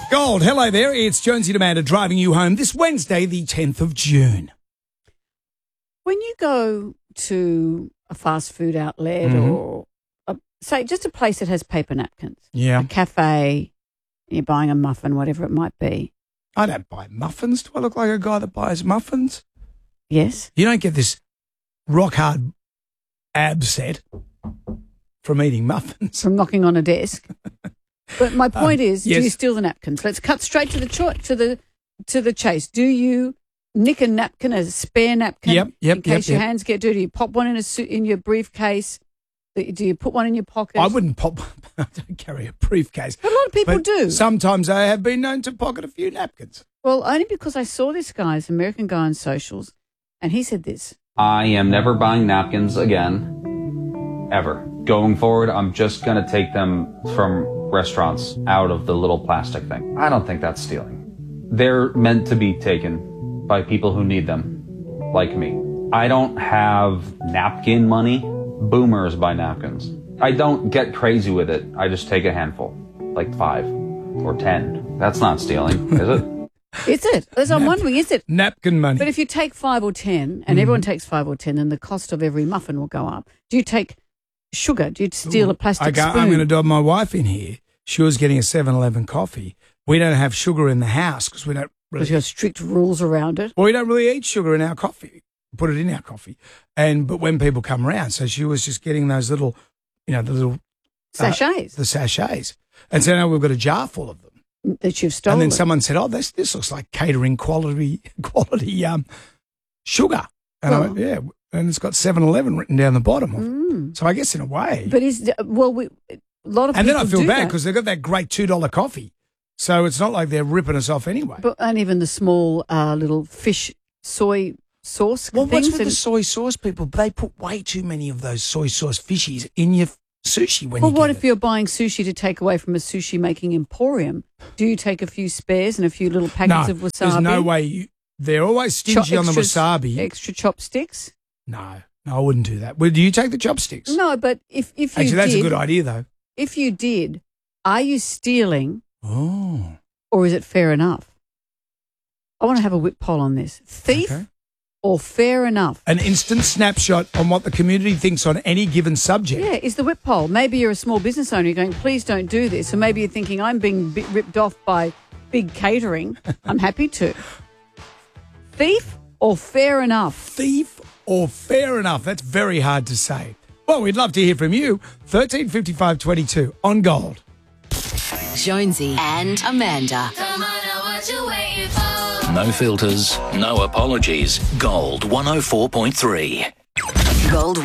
Gold, hello there. It's Jonesy and Amanda driving you home this Wednesday, the 10th of June. When you go to a fast food outlet or, say, just a place that has paper napkins, Yeah. a cafe, you're buying a muffin, whatever it might be. I don't buy muffins. Do I look like a guy that buys muffins? Yes. You don't get this rock-hard ab set from eating muffins. From knocking on a desk. But my point is, yes. do you steal the napkins? Let's cut straight to the chase. Do you nick a napkin, a spare napkin, in case your hands get dirty? You pop one in your briefcase. Do you put one in your pocket? I wouldn't pop. I don't carry a briefcase. But a lot of people do. Sometimes I have been known to pocket a few napkins. Well, only because I saw this guy, this American guy on socials, and he said this. I am never buying napkins again, ever. Going forward, I'm just going to take them from restaurants out of the little plastic thing. I don't think that's stealing. They're meant to be taken by people who need them, like me. I don't have napkin money. Boomers buy napkins. I don't get crazy with it. I just take a handful, like 5 or 10. That's not stealing, is it? Is it? As I'm wondering, is it? Napkin money. But if you take 5 or 10, and everyone takes 5 or 10, then the cost of every muffin will go up. Do you take sugar? Do you steal a plastic spoon? I'm going to dob my wife in here. She was getting a 7-Eleven coffee. We don't have sugar in the house because we don't really... Because you have strict rules around it. Well, we don't really eat sugar in our coffee. Put it in our coffee. But when people come around, so she was just getting those little, the little... Sachets. The sachets. And so now we've got a jar full of them. That you've stolen. And then someone said, "Oh, this looks like catering quality sugar." And I went, "Yeah," and it's got 7-Eleven written down the bottom. So I guess in a way, but a lot of and people then I feel do bad that. because they've got that great $2 coffee, so it's not like they're ripping us off anyway. And even the small little fish soy sauce. Well, things what's with the soy sauce people? They put way too many of those soy sauce fishies in your sushi when you what get if you're buying sushi to take away from a sushi making emporium? Do you take a few spares and a few little packets of wasabi? There's no way. They're always stingy on the wasabi. Extra chopsticks? No, I wouldn't do that. Well, do you take the chopsticks? No, but if you actually, that's a good idea though. If you did, are you stealing? Oh, or is it fair enough? I want to have a whip poll on this. Thief or fair enough? An instant snapshot on what the community thinks on any given subject. Yeah, is the whip poll. Maybe you're a small business owner, you're going, please don't do this. Or maybe you're thinking, I'm being ripped off by big catering. I'm happy to. Thief or fair enough? Thief or fair enough? That's very hard to say. Well, we'd love to hear from you. 135522 on Gold. Jonesy and Amanda. Come on, now what you waiting for? No filters, no apologies. Gold 104.3. Gold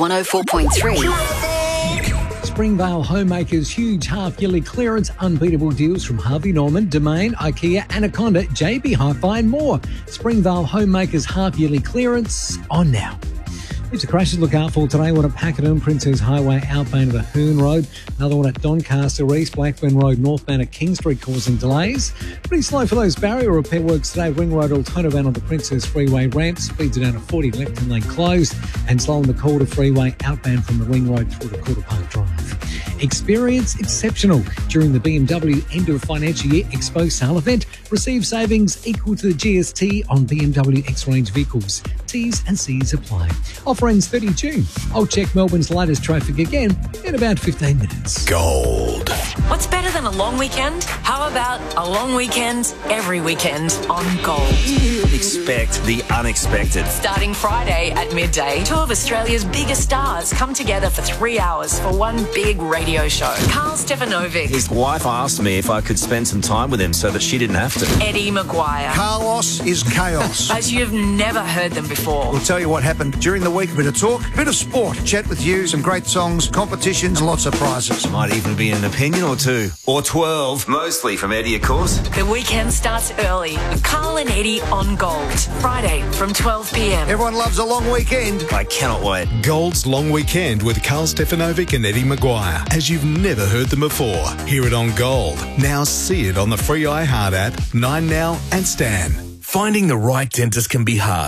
104.3. Springvale Homemakers' huge half-yearly clearance unbeatable deals from Harvey Norman, Domain, IKEA, Anaconda, JB Hi-Fi and more. Springvale Homemakers' half-yearly clearance on now. Here's the crashes to look out for today. One at Pakenham, Princess Highway outbound at Ahern Road. Another one at Doncaster East, Blackburn Road northbound at King Street causing delays. Pretty slow for those barrier repair works today. Ring Road alternative on the Princess Freeway ramp. Speeds are down to 40, left lane closed. And slow on the Calder Freeway outbound from the Ring Road through to Calder Park Drive. Experience exceptional during the BMW end of financial year Expo sale event. Receive savings equal to the GST on BMW X-Range vehicles. T's and C's apply. Offer ends 30 June. I'll check Melbourne's latest traffic again in about 15 minutes. Gold. What's better than a long weekend? How about a long weekend every weekend on Gold? Expect the unexpected. Starting Friday at midday, 2 of Australia's biggest stars come together for 3 hours for one big radio show. Carl Stefanovic. His wife asked me if I could spend some time with him so that she didn't have to. Eddie Maguire. Carlos is chaos. As you've never heard them before. We'll tell you what happened during the week. A bit of talk, a bit of sport, chat with you, some great songs, competitions, and lots of prizes. Might even be an opinion or 2. Or 12. Mostly from Eddie, of course. The weekend starts early with Carl and Eddie on Gold. Friday from 12 p.m. Everyone loves a long weekend. I cannot wait. Gold's Long Weekend with Carl Stefanovic and Eddie Maguire. As you've never heard them before. Hear it on Gold. Now see it on the free iHeart app, 9Now and Stan. Finding the right dentist can be hard.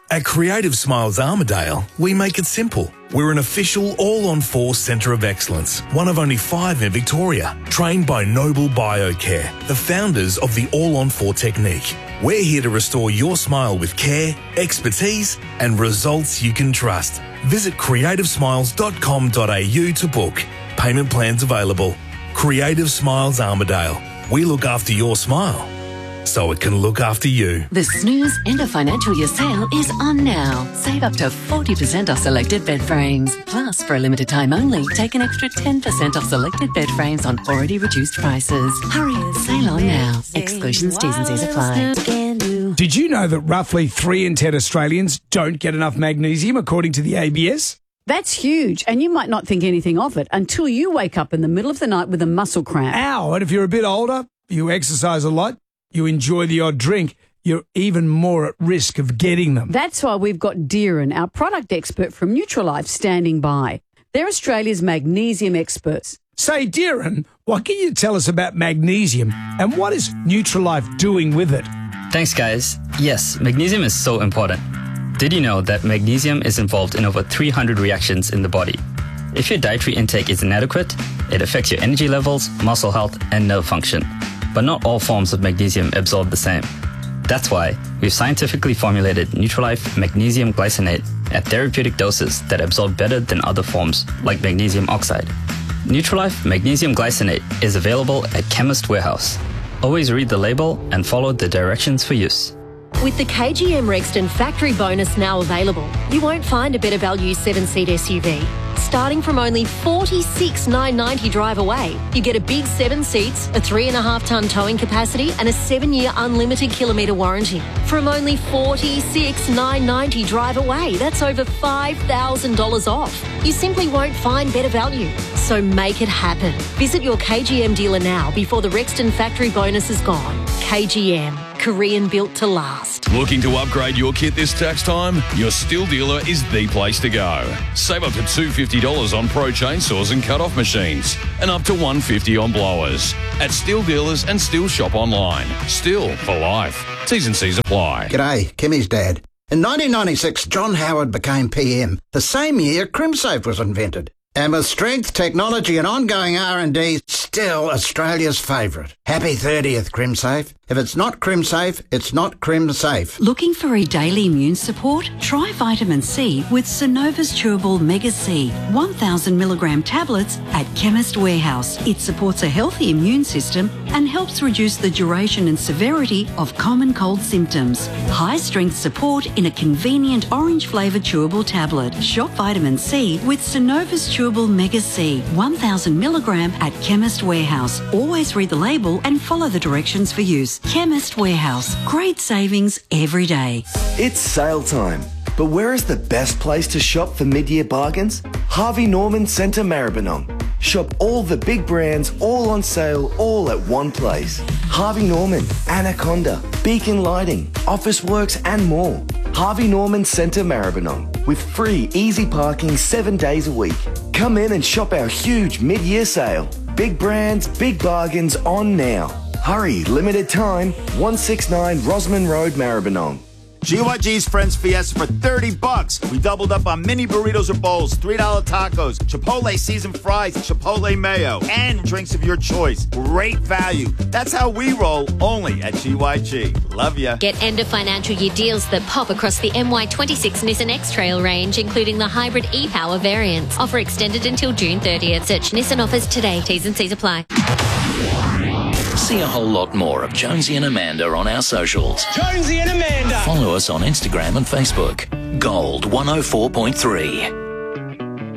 At Creative Smiles Armidale, we make it simple. We're an official all-on-4 centre of excellence, one of only 5 in Victoria, trained by Noble Biocare, the founders of the all-on-4 technique. We're here to restore your smile with care, expertise and results you can trust. Visit creativesmiles.com.au to book. Payment plans available. Creative Smiles Armidale. We look after your smile, so it can look after you. The Snooze End of Financial Year sale is on now. Save up to 40% off selected bed frames. Plus, for a limited time only, take an extra 10% off selected bed frames on already reduced prices. Hurry, sale on now. Exclusions, T's and C's apply. Did you know that roughly 3 in 10 Australians don't get enough magnesium, according to the ABS? That's huge, and you might not think anything of it until you wake up in the middle of the night with a muscle cramp. Ow, and if you're a bit older, you exercise a lot, you enjoy the odd drink, you're even more at risk of getting them. That's why we've got Deeran, our product expert from Nutrilife, standing by. They're Australia's magnesium experts. Say, Deeran, what can you tell us about magnesium and what is Nutrilife doing with it? Thanks, guys. Yes, magnesium is so important. Did you know that magnesium is involved in over 300 reactions in the body? If your dietary intake is inadequate, it affects your energy levels, muscle health, and nerve function. But not all forms of magnesium absorb the same. That's why we've scientifically formulated Nutrilife Magnesium Glycinate at therapeutic doses that absorb better than other forms, like magnesium oxide. Nutrilife Magnesium Glycinate is available at Chemist Warehouse. Always read the label and follow the directions for use. With the KGM Rexton factory bonus now available, you won't find a better value 7-seat SUV. Starting from only $46,990 drive away, you get a big 7 seats, a 3.5-tonne towing capacity and a 7-year unlimited kilometre warranty. From only $46,990 drive away, that's over $5,000 off. You simply won't find better value. So make it happen. Visit your KGM dealer now before the Rexton factory bonus is gone. KGM. Korean built to last. Looking to upgrade your kit this tax time? Your Stihl dealer is the place to go. Save up to $250 on Pro chainsaws and cut-off machines and up to $150 on blowers. At Stihl dealers and Stihl shop online. Stihl for life. T's and C's apply. G'day, Kimmy's dad. In 1996, John Howard became PM. The same year, CrimSafe was invented. And with strength, technology and ongoing R&D, still Australia's favourite. Happy 30th, CrimSafe. If it's not CrimSafe, it's not CrimSafe. Looking for a daily immune support? Try vitamin C with Synova's Chewable Mega C, 1,000 milligram tablets at Chemist Warehouse. It supports a healthy immune system and helps reduce the duration and severity of common cold symptoms. High-strength support in a convenient orange-flavoured chewable tablet. Shop vitamin C with Synova's Chewable Mega C, 1,000 milligram at Chemist Warehouse. Always read the label and follow the directions for use. Chemist Warehouse. Great savings every day. It's sale time. But where is the best place to shop for mid-year bargains? Harvey Norman Centre Maribyrnong. Shop all the big brands all on sale all at one place. Harvey Norman, Anaconda, Beacon Lighting, Officeworks and more. Harvey Norman Centre Maribyrnong with free easy parking 7 days a week. Come in and shop our huge mid-year sale. Big brands, big bargains on now. Hurry, limited time, 169 Rosman Road, Maribyrnong. GYG's Friends Fiesta for $30. We doubled up on mini burritos or bowls, $3 tacos, Chipotle seasoned fries, Chipotle mayo, and drinks of your choice. Great value. That's how we roll, only at GYG. Love ya. Get end of financial year deals that pop across the MY26 Nissan X-Trail range, including the hybrid e-Power variants. Offer extended until June 30th. Search Nissan offers today. T's and C's apply. See a whole lot more of Jonesy and Amanda on our socials. Jonesy and Amanda. Follow us on Instagram and Facebook. Gold 104.3.